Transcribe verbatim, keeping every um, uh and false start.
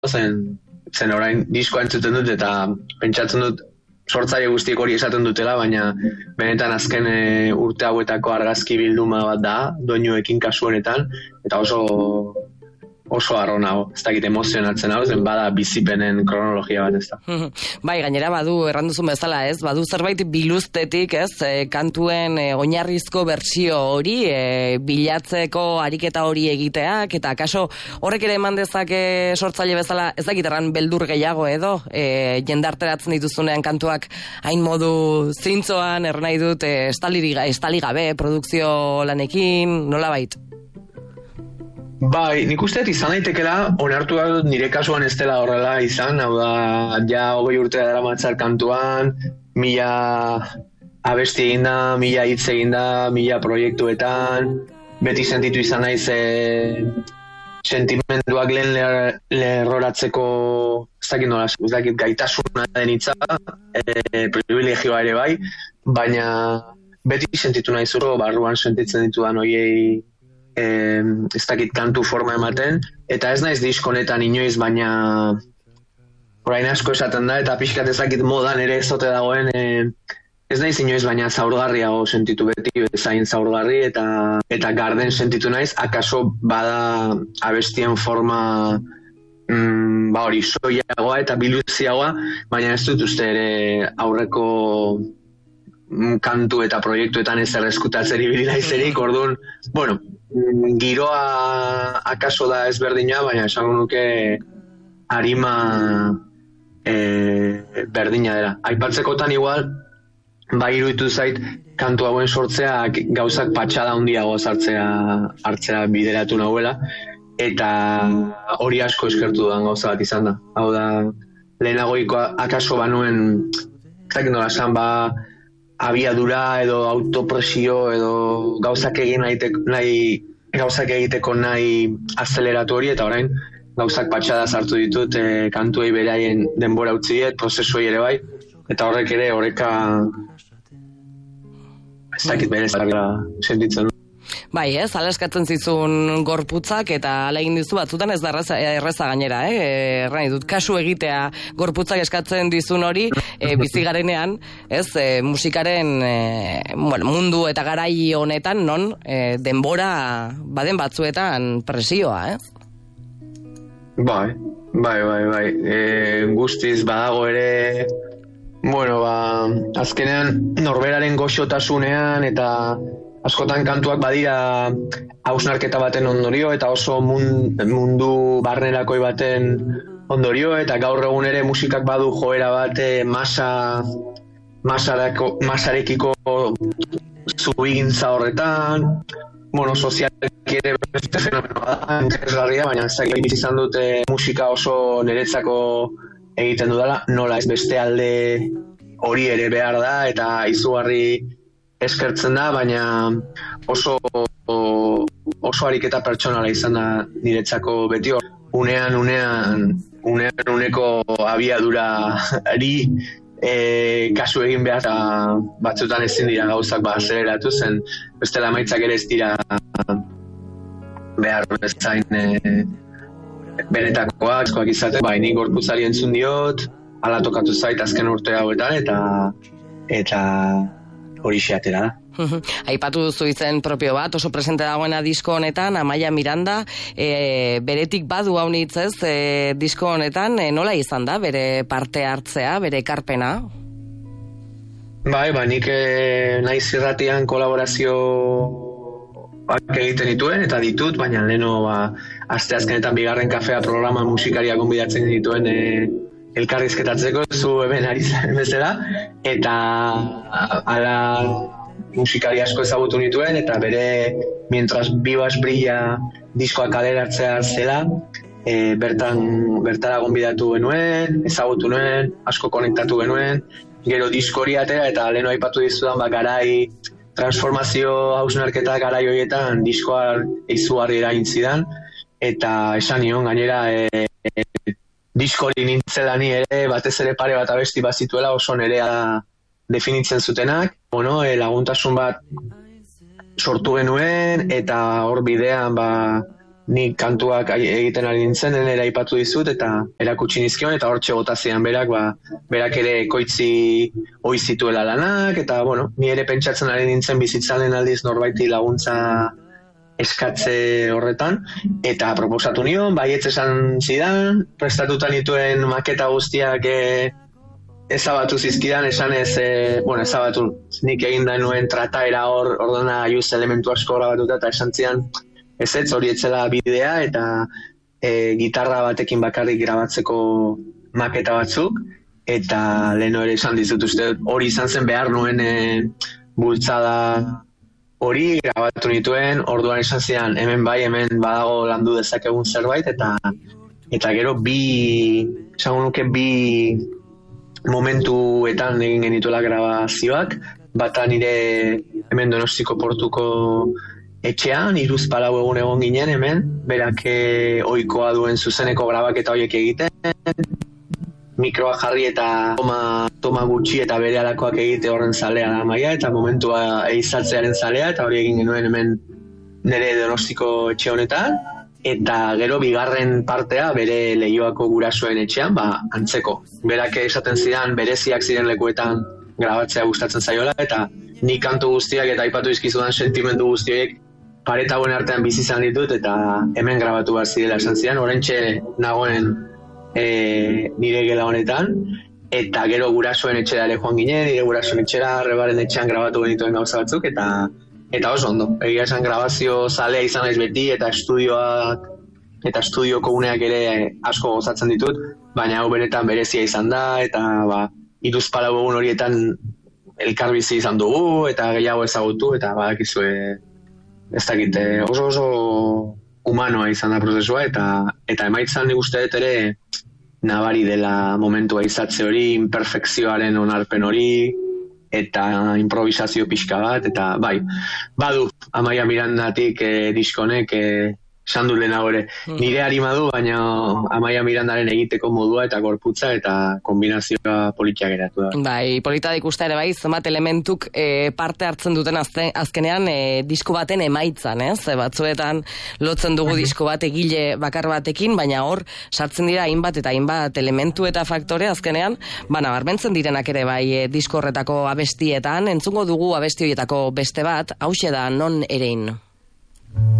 zen, zen orain diskoa entzuten dut, eta pentsatzen dut sortzaile guztiek hori esaten dutela, baina benetan azken e, urte hauetako argazki bilduma bat da, doinuekin kasu honetan, eta oso oso harro nago, ez dakit emozionatzen hau, zen bada bizipenen kronologia bat ez da. Bai, gainera badu, erranduzun bezala ez, badu zerbait biluztetik ez, e, kantuen e, oinarrizko bertsio hori, e, bilatzeko ariketa hori egiteak, eta akaso horrek ere eman dezake sortzaile bezala, ez dakit erran beldur gehiago edo, e, jendarteratzen dituzunean kantuak hain modu zintzoan, erran nahi dut, e, estali, estali gabe, produkzio lanekin, nola bait? Bai, nik usteet izan daitekela, onartu dut nire kasuan ez dela horrela izan, hau da, ja hogei urtea dara matzar kantuan, mila abesti eginda, mila hitz eginda, mila proiektuetan, beti sentitu izan naiz e, sentimenduak lehen lerroratzeko, ez dakit nola, ez dakit gaitasuna den hitza, e, privilegioa ere bai, baina beti sentitu nahi zuro, barruan sentitzen ditudan hoiei, Eh, ez dakit kantu forma ematen, eta ez naiz diskonetan inoiz, baina orain asko esaten da, eta pixkat ez dakit modan ere ezote dagoen, eh, ez naiz inoiz, baina zaurgarriago sentitu beti, zain zaurgarri, eta eta garden sentitu naiz, akaso bada abestien forma mm, ba hori soiagoa eta biluziagoa, baina ez dut uste ere aurreko kantu eta proiektuetan ez erreskutatzeri bilaizerik, orduan, bueno, giroa akaso da ezberdina, baina esango nuke arima e, berdina dela. Aipatzekotan igual, bai iruditu zait kantu hauen sortzea gauzak patxada handiago hartzea hartzea bideratu nahuela, eta hori asko eskertu dudan gauza bat izan da. Hau da, lehenagoiko akaso banuen, ezak nola esan, ba, abiadura edo autopresio edo gauzak egin nahi, nahi gauzak egiteko nahi azeleratu hori, eta orain gauzak patxada sartu ditut, e, kantuei beraien denbora utzi diet, prozesuei ere bai, eta horrek ere horreka ez dakit berez sentitzen. Bai, ez, ala eskatzen zizun gorputzak, eta ala egin dizu batzutan ez da erreza, erreza gainera, eh? Erran dut, kasu egitea gorputzak eskatzen dizun hori, e, bizigarenean, ez, e, musikaren e, bueno, mundu eta garai honetan, non, e, denbora baden batzuetan presioa, ez? Bai, bai, bai, bai, e, guztiz badago ere, bueno, ba, azkenean norberaren goxotasunean eta askotan kantuak badira hausnarketa baten ondorio eta oso mundu barnerakoi baten ondorio, eta gaur egun ere musikak badu joera bat masa masarako, masarekiko zubigintza horretan, bueno, sozialki ere beste fenomenoa da, interesgarria, baina ez dakit izan dute musika oso niretzako egiten dudala, nola ez beste alde hori ere behar da, eta izugarri eskertzen da, baina oso oso ariketa pertsonala izan da niretzako beti, unean unean unean uneko abiadurari e, kasu egin behar, eta batzutan ezin dira gauzak ba azeleratu zen, bestela emaitzak ere ez dira behar bezain e, benetakoak, eskoak izaten, bai, nik gorputzari entzun diot, ala tokatu zait azken urte hauetan, eta eta hori xeatera da. Aipatu duzu izen propio bat, oso presente dagoena disko honetan, Amaia Miranda, e, beretik badu haunitz ez, e, disko honetan, e, nola izan da, bere parte hartzea, bere ekarpena? Bai, ba, nik e, naiz irratian kolaborazio egiten dituen, eta ditut, baina leno, ba, aste azkenetan bigarren kafea programa musikariak gonbidatzen dituen e, elkarrizketatzeko zu hemen ari zen bezala, eta ala musikari asko ezagutu nituen, eta bere Mientras Vivas Brilla diskoa kaleratzea zela, e, bertan bertara gonbidatu genuen, ezagutu nuen, asko konektatu genuen, gero diskori atera, eta leheno aipatu dizudan, ba, garai transformazio hausnarketa garai horietan diskoa izugarri eragin zidan, eta esan nion gainera e, e, diskori nintzela ni ere, batez ere pare bat abesti bazituela oso nerea definitzen zutenak, bueno, e, laguntasun bat sortu genuen, eta hor bidean ba, nik kantuak egiten ari nintzen, ere aipatu dizut, eta erakutsi nizkion, eta hortxe gotazian berak, ba, berak ere ekoitzi ohi zituela lanak, eta, bueno, ni ere pentsatzen ari nintzen bizitzalen aldiz norbaiti laguntza eskatze horretan, eta proposatu nion, baietz esan zidan, prestatuta nituen maketa guztiak e, ezabatu zizkidan, esan ez, e, bueno, ezabatu nik egin da nuen trataera hor, ordena juz elementu asko grabatuta, eta esan zidan, ez ez hori etzela bidea, eta e, gitarra batekin bakarrik grabatzeko maketa batzuk, eta leheno ere esan dizut uste, hori izan zen behar nuen e, bultzada hori grabatu nituen, orduan esan zidan, hemen bai, hemen badago landu dezakegun zerbait, eta eta gero bi, esango nuke bi momentuetan egin genituela grabazioak, bata nire hemen Donostiko portuko etxean, iruz palau egun egon ginen hemen, berak ohikoa duen zuzeneko grabaketa horiek egiten, mikroa jarri eta toma, toma gutxi eta bere alakoak egite horren zalea da maia, eta momentua eizatzearen zalea, eta hori egin genuen hemen nire Donostiko etxe honetan, eta gero bigarren partea bere Leioako gurasoen etxean, ba, antzeko. Berak esaten zidan bereziak ziren lekuetan grabatzea gustatzen zaiola, eta ni kantu guztiak eta aipatu izkizudan sentimendu guztiek pareta hauen artean bizi izan ditut, eta hemen grabatu behar zirela esan zidan, orentxe nagoen e, nire gela honetan, eta gero gurasoen etxera ere joan ginen, nire gurasoen etxera, Rebaren etxean grabatu genituen gauza batzuk, eta eta oso ondo. Egia esan grabazio zalea izan naiz beti, eta estudioak eta estudioko uneak ere asko gozatzen ditut, baina hau benetan berezia izan da, eta ba, iruz palau egun horietan elkarbizi izan dugu, eta gehiago ezagutu, eta badakizue ez dakit, oso oso humanoa izan da prozesua, eta eta emaitzan nik uste dut ere nabari dela momentua izatze hori, imperfekzioaren onarpen hori, eta improvisazio pixka bat, eta bai, badu, Amaia Mirandatik eh, diskonek eh, esan dut lehenago ere, nire harima du, baina Amaia Mirandaren egiteko modua eta gorputza eta kombinazioa politia geratu da. Bai, polita da ikusta ere bai, zenbat elementuk e, parte hartzen duten azte, azkenean e, disko baten emaitzan, ez? E, batzuetan lotzen dugu disko bat egile bakar batekin, baina hor sartzen dira hainbat eta hainbat elementu eta faktore azkenean, bana barmentzen direnak ere bai e, disko horretako abestietan, entzungo dugu abesti horietako beste bat, hauxe da non erein.